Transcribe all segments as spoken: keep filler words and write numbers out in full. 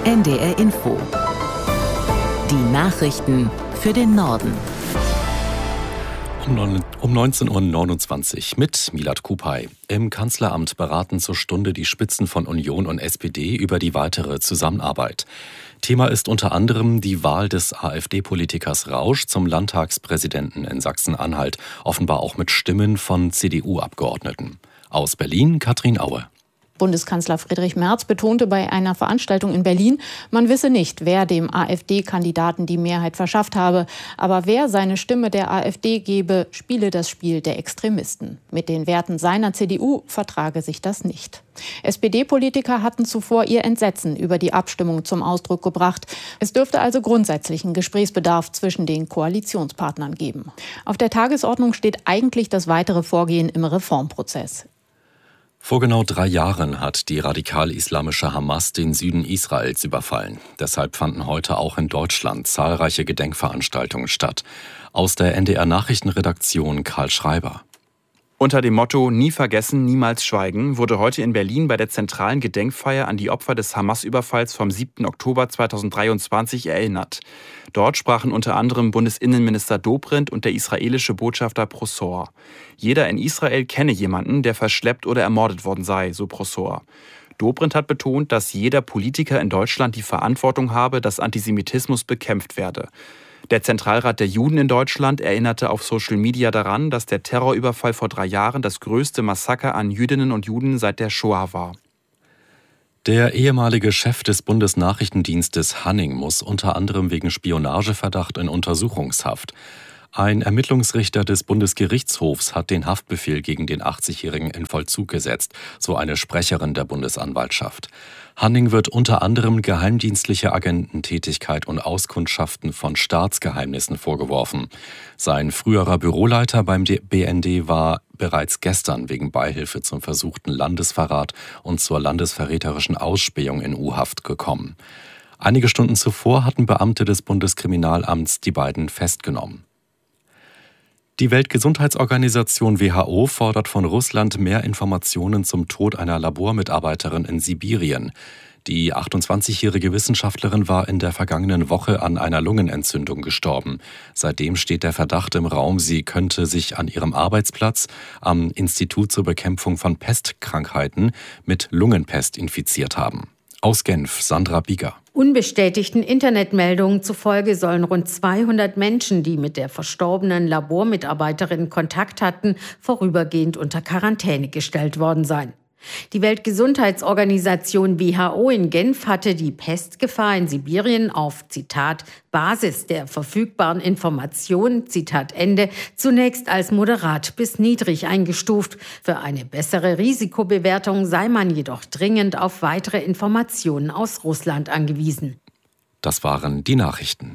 N D R Info. Die Nachrichten für den Norden. Um neunzehn Uhr neunundzwanzig mit Milad Kupay. Im Kanzleramt beraten zur Stunde die Spitzen von Union und S P D über die weitere Zusammenarbeit. Thema ist unter anderem die Wahl des AfD-Politikers Rausch zum Landtagspräsidenten in Sachsen-Anhalt, offenbar auch mit Stimmen von C D U-Abgeordneten. Aus Berlin Katrin Aue. Bundeskanzler Friedrich Merz betonte bei einer Veranstaltung in Berlin, man wisse nicht, wer dem AfD-Kandidaten die Mehrheit verschafft habe. Aber wer seine Stimme der AfD gebe, spiele das Spiel der Extremisten. Mit den Werten seiner C D U vertrage sich das nicht. S P D-Politiker hatten zuvor ihr Entsetzen über die Abstimmung zum Ausdruck gebracht. Es dürfte also grundsätzlichen Gesprächsbedarf zwischen den Koalitionspartnern geben. Auf der Tagesordnung steht eigentlich das weitere Vorgehen im Reformprozess. Vor genau drei Jahren hat die radikal-islamische Hamas den Süden Israels überfallen. Deshalb fanden heute auch in Deutschland zahlreiche Gedenkveranstaltungen statt. Aus der N D R-Nachrichtenredaktion Karl Schreiber. Unter dem Motto »Nie vergessen, niemals schweigen« wurde heute in Berlin bei der zentralen Gedenkfeier an die Opfer des Hamas-Überfalls vom siebten Oktober zweitausenddreiundzwanzig erinnert. Dort sprachen unter anderem Bundesinnenminister Dobrindt und der israelische Botschafter Prosor. Jeder in Israel kenne jemanden, der verschleppt oder ermordet worden sei, so Prosor. Dobrindt hat betont, dass jeder Politiker in Deutschland die Verantwortung habe, dass Antisemitismus bekämpft werde. Der Zentralrat der Juden in Deutschland erinnerte auf Social Media daran, dass der Terrorüberfall vor drei Jahren das größte Massaker an Jüdinnen und Juden seit der Shoah war. Der ehemalige Chef des Bundesnachrichtendienstes Hanning muss unter anderem wegen Spionageverdacht in Untersuchungshaft. Ein Ermittlungsrichter des Bundesgerichtshofs hat den Haftbefehl gegen den achtzigjährigen in Vollzug gesetzt, so eine Sprecherin der Bundesanwaltschaft. Hanning wird unter anderem geheimdienstliche Agententätigkeit und Auskundschaften von Staatsgeheimnissen vorgeworfen. Sein früherer Büroleiter beim B N D war bereits gestern wegen Beihilfe zum versuchten Landesverrat und zur landesverräterischen Ausspähung in U-Haft gekommen. Einige Stunden zuvor hatten Beamte des Bundeskriminalamts die beiden festgenommen. Die Weltgesundheitsorganisation W H O fordert von Russland mehr Informationen zum Tod einer Labormitarbeiterin in Sibirien. Die achtundzwanzigjährige Wissenschaftlerin war in der vergangenen Woche an einer Lungenentzündung gestorben. Seitdem steht der Verdacht im Raum, sie könnte sich an ihrem Arbeitsplatz am Institut zur Bekämpfung von Pestkrankheiten mit Lungenpest infiziert haben. Aus Genf, Sandra Bieger. Unbestätigten Internetmeldungen zufolge sollen rund zweihundert Menschen, die mit der verstorbenen Labormitarbeiterin Kontakt hatten, vorübergehend unter Quarantäne gestellt worden sein. Die Weltgesundheitsorganisation W H O in Genf hatte die Pestgefahr in Sibirien auf, Zitat, Basis der verfügbaren Informationen, Zitat Ende, zunächst als moderat bis niedrig eingestuft. Für eine bessere Risikobewertung sei man jedoch dringend auf weitere Informationen aus Russland angewiesen. Das waren die Nachrichten.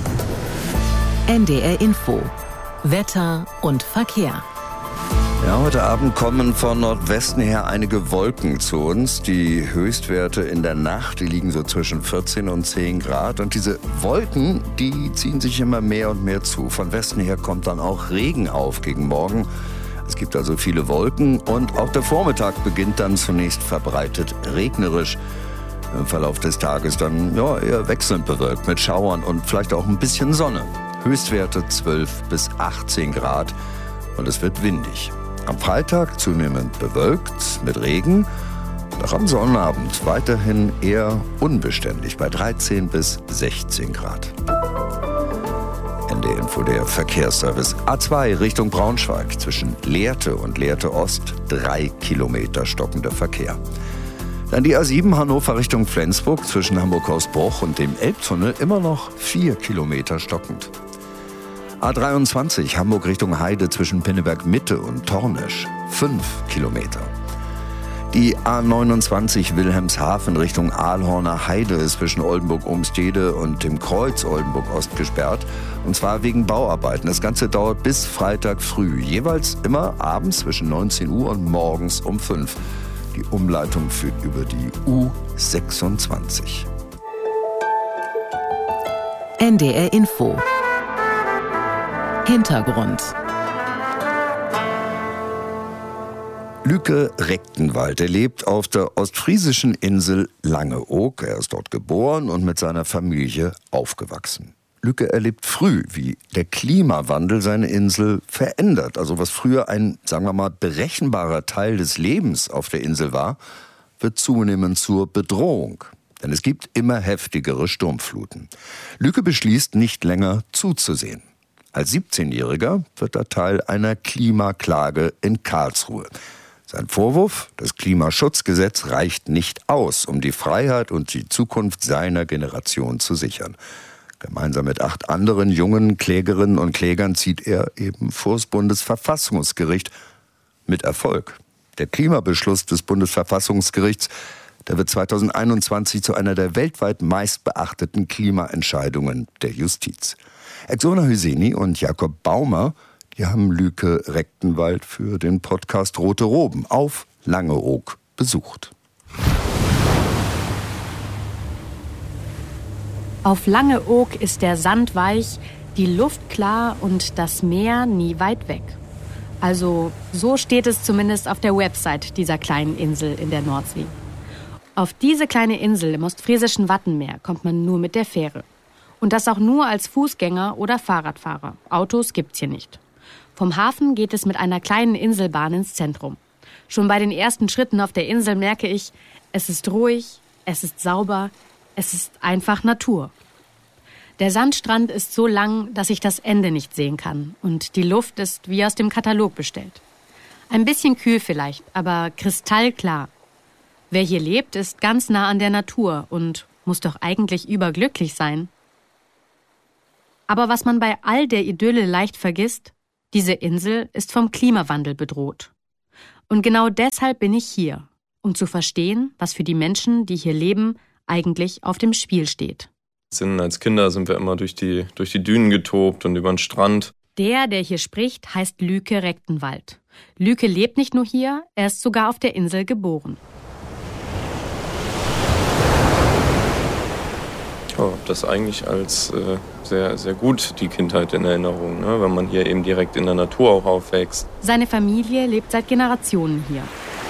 N D R Info. Wetter und Verkehr. Ja, heute Abend kommen von Nordwesten her einige Wolken zu uns. Die Höchstwerte in der Nacht, die liegen so zwischen vierzehn und zehn Grad. Und diese Wolken, die ziehen sich immer mehr und mehr zu. Von Westen her kommt dann auch Regen auf gegen Morgen. Es gibt also viele Wolken und auch der Vormittag beginnt dann zunächst verbreitet regnerisch. Im Verlauf des Tages dann ja, eher wechselnd bewölkt mit Schauern und vielleicht auch ein bisschen Sonne. Höchstwerte zwölf bis achtzehn Grad und es wird windig. Am Freitag zunehmend bewölkt mit Regen und auch am Sonnabend weiterhin eher unbeständig bei dreizehn bis sechzehn Grad. N D R Info, der Verkehrsservice. A zwei Richtung Braunschweig zwischen Lehrte und Lehrte Ost, drei Kilometer stockender Verkehr. Dann die A sieben Hannover Richtung Flensburg zwischen Hamburg-Hausbruch und dem Elbtunnel immer noch vier Kilometer stockend. A dreiundzwanzig Hamburg Richtung Heide zwischen Pinneberg Mitte und Tornisch, fünf Kilometer. Die A neunundzwanzig Wilhelmshaven Richtung Aalhorner Heide ist zwischen Oldenburg-Umstede und dem Kreuz Oldenburg-Ost gesperrt. Und zwar wegen Bauarbeiten. Das Ganze dauert bis Freitag früh. Jeweils immer abends zwischen neunzehn Uhr und morgens um fünf. Die Umleitung führt über die U sechsundzwanzig. N D R Info. Hintergrund. Lüke Rechtenwald, er lebt auf der ostfriesischen Insel Langeoog. Er ist dort geboren und mit seiner Familie aufgewachsen. Lüke erlebt früh, wie der Klimawandel seine Insel verändert. Also was früher ein, sagen wir mal, berechenbarer Teil des Lebens auf der Insel war, wird zunehmend zur Bedrohung. Denn es gibt immer heftigere Sturmfluten. Lüke beschließt, nicht länger zuzusehen. Als siebzehnjähriger wird er Teil einer Klimaklage in Karlsruhe. Sein Vorwurf, das Klimaschutzgesetz reicht nicht aus, um die Freiheit und die Zukunft seiner Generation zu sichern. Gemeinsam mit acht anderen jungen Klägerinnen und Klägern zieht er eben vor das Bundesverfassungsgericht mit Erfolg. Der Klimabeschluss des Bundesverfassungsgerichts, der wird zweitausendeinundzwanzig zu einer der weltweit meistbeachteten Klimaentscheidungen der Justiz. Exona Hüseni und Jakob Baumer, die haben Lüke Rechtenwald für den Podcast Rote Roben auf Langeoog besucht. Auf Langeoog ist der Sand weich, die Luft klar und das Meer nie weit weg. Also so steht es zumindest auf der Website dieser kleinen Insel in der Nordsee. Auf diese kleine Insel im ostfriesischen Wattenmeer kommt man nur mit der Fähre. Und das auch nur als Fußgänger oder Fahrradfahrer. Autos gibt's hier nicht. Vom Hafen geht es mit einer kleinen Inselbahn ins Zentrum. Schon bei den ersten Schritten auf der Insel merke ich, es ist ruhig, es ist sauber, es ist einfach Natur. Der Sandstrand ist so lang, dass ich das Ende nicht sehen kann. Und die Luft ist wie aus dem Katalog bestellt. Ein bisschen kühl vielleicht, aber kristallklar. Wer hier lebt, ist ganz nah an der Natur und muss doch eigentlich überglücklich sein. Aber was man bei all der Idylle leicht vergisst, diese Insel ist vom Klimawandel bedroht. Und genau deshalb bin ich hier, um zu verstehen, was für die Menschen, die hier leben, eigentlich auf dem Spiel steht. Als Kinder sind wir immer durch die, durch die Dünen getobt und über den Strand. Der, der hier spricht, heißt Lüke Rechtenwald. Lüke lebt nicht nur hier, er ist sogar auf der Insel geboren. Ich habe das eigentlich als äh, sehr, sehr gut, die Kindheit in Erinnerung, ne? Wenn man hier eben direkt in der Natur auch aufwächst. Seine Familie lebt seit Generationen hier.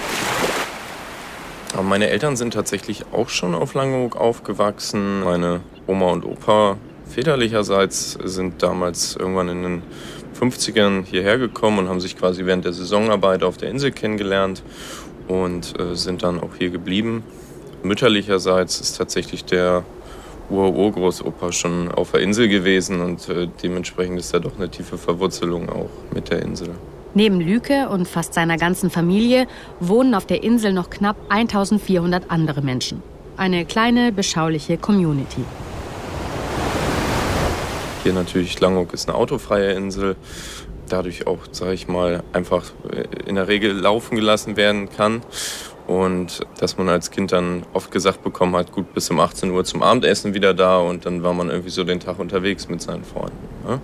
Aber meine Eltern sind tatsächlich auch schon auf Langeoog aufgewachsen. Meine Oma und Opa väterlicherseits sind damals irgendwann in den fünfzigern hierher gekommen und haben sich quasi während der Saisonarbeit auf der Insel kennengelernt und äh, sind dann auch hier geblieben. Mütterlicherseits ist tatsächlich der Ur-Urgroßopa schon auf der Insel gewesen und äh, dementsprechend ist da doch eine tiefe Verwurzelung auch mit der Insel. Neben Lüke und fast seiner ganzen Familie wohnen auf der Insel noch knapp eintausendvierhundert andere Menschen. Eine kleine, beschauliche Community. Hier natürlich, Langeoog ist eine autofreie Insel, dadurch auch, sage ich mal, einfach in der Regel laufen gelassen werden kann. Und dass man als Kind dann oft gesagt bekommen hat, gut, bis um achtzehn Uhr zum Abendessen wieder da und dann war man irgendwie so den Tag unterwegs mit seinen Freunden. Ne?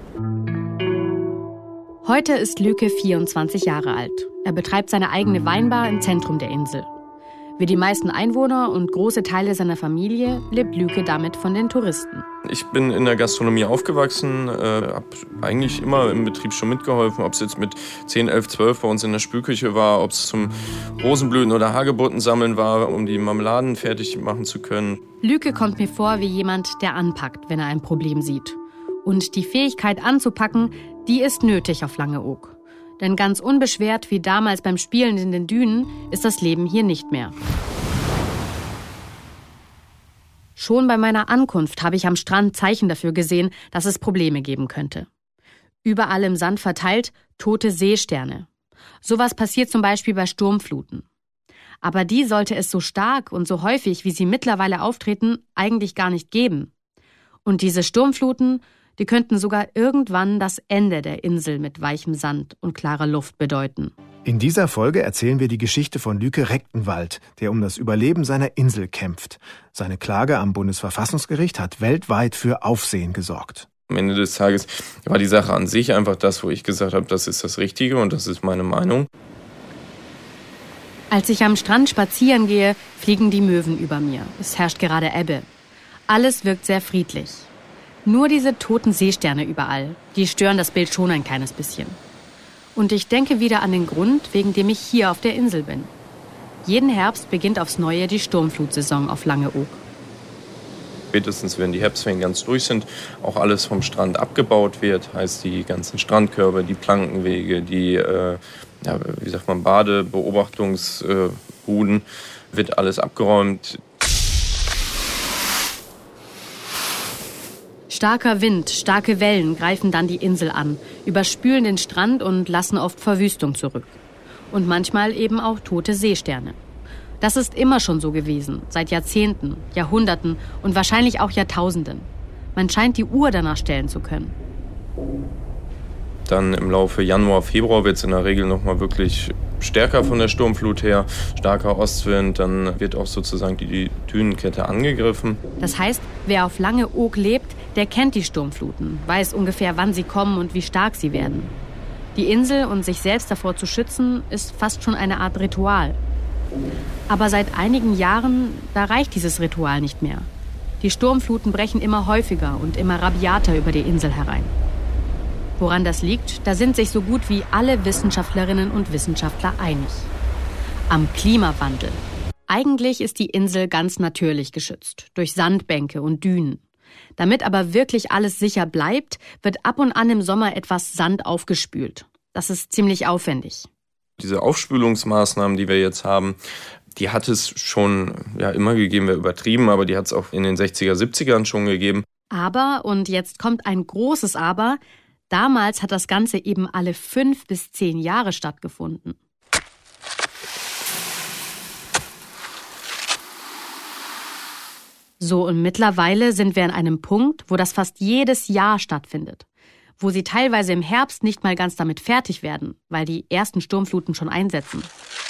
Heute ist Lüke vierundzwanzig Jahre alt. Er betreibt seine eigene Weinbar im Zentrum der Insel. Wie die meisten Einwohner und große Teile seiner Familie lebt Lüke damit von den Touristen. Ich bin in der Gastronomie aufgewachsen, äh, habe eigentlich immer im Betrieb schon mitgeholfen, ob es jetzt mit zehn, elf, zwölf bei uns in der Spülküche war, ob es zum Rosenblüten- oder Hagebutten sammeln war, um die Marmeladen fertig machen zu können. Lüke kommt mir vor wie jemand, der anpackt, wenn er ein Problem sieht. Und die Fähigkeit anzupacken, die ist nötig auf Langeoog. Denn ganz unbeschwert wie damals beim Spielen in den Dünen ist das Leben hier nicht mehr. Schon bei meiner Ankunft habe ich am Strand Zeichen dafür gesehen, dass es Probleme geben könnte. Überall im Sand verteilt tote Seesterne. Sowas passiert zum Beispiel bei Sturmfluten. Aber die sollte es so stark und so häufig, wie sie mittlerweile auftreten, eigentlich gar nicht geben. Und diese Sturmfluten, die könnten sogar irgendwann das Ende der Insel mit weichem Sand und klarer Luft bedeuten. In dieser Folge erzählen wir die Geschichte von Lüke Rechtenwald, der um das Überleben seiner Insel kämpft. Seine Klage am Bundesverfassungsgericht hat weltweit für Aufsehen gesorgt. Am Ende des Tages war die Sache an sich einfach das, wo ich gesagt habe, das ist das Richtige und das ist meine Meinung. Als ich am Strand spazieren gehe, fliegen die Möwen über mir. Es herrscht gerade Ebbe. Alles wirkt sehr friedlich. Nur diese toten Seesterne überall, die stören das Bild schon ein kleines bisschen. Und ich denke wieder an den Grund, wegen dem ich hier auf der Insel bin. Jeden Herbst beginnt aufs Neue die Sturmflutsaison auf Langeoog. Spätestens, wenn die Herbstferien ganz durch sind, auch alles vom Strand abgebaut wird. Heißt, die ganzen Strandkörbe, die Plankenwege, die, äh, ja, wie sagt man, Badebeobachtungsbuden, äh, wird alles abgeräumt. Starker Wind, starke Wellen greifen dann die Insel an, überspülen den Strand und lassen oft Verwüstung zurück. Und manchmal eben auch tote Seesterne. Das ist immer schon so gewesen, seit Jahrzehnten, Jahrhunderten und wahrscheinlich auch Jahrtausenden. Man scheint die Uhr danach stellen zu können. Dann im Laufe Januar, Februar wird es in der Regel noch mal wirklich stärker von der Sturmflut her, starker Ostwind, dann wird auch sozusagen die Dünenkette angegriffen. Das heißt, wer auf Langeoog lebt, der kennt die Sturmfluten, weiß ungefähr, wann sie kommen und wie stark sie werden. Die Insel und sich selbst davor zu schützen, ist fast schon eine Art Ritual. Aber seit einigen Jahren, da reicht dieses Ritual nicht mehr. Die Sturmfluten brechen immer häufiger und immer rabiater über die Insel herein. Woran das liegt, da sind sich so gut wie alle Wissenschaftlerinnen und Wissenschaftler einig. Am Klimawandel. Eigentlich ist die Insel ganz natürlich geschützt, durch Sandbänke und Dünen. Damit aber wirklich alles sicher bleibt, wird ab und an im Sommer etwas Sand aufgespült. Das ist ziemlich aufwendig. Diese Aufspülungsmaßnahmen, die wir jetzt haben, die hat es schon ja, immer gegeben, wäre übertrieben, aber die hat es auch in den sechziger, siebzigern schon gegeben. Aber, und jetzt kommt ein großes Aber, damals hat das Ganze eben alle fünf bis zehn Jahre stattgefunden. So, und mittlerweile sind wir an einem Punkt, wo das fast jedes Jahr stattfindet. Wo sie teilweise im Herbst nicht mal ganz damit fertig werden, weil die ersten Sturmfluten schon einsetzen.